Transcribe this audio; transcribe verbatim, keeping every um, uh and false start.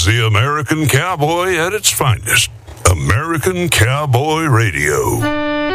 the American cowboy at its finest. American Cowboy Radio.